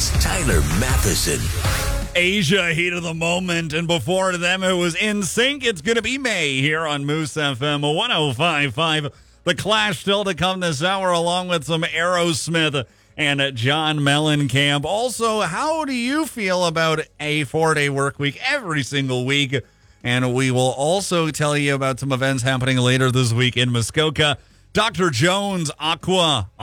It's Tyler Matheson. Asia, heat of the moment. And before them, it was In Sync. It's going to be May here on Moose FM 105.5. The Clash still to come this hour, along with some Aerosmith and John Mellencamp. Also, how do you feel about a 4-day work week every single week? And we will also tell you about some events happening later this week in Muskoka. Dr. Jones Aqua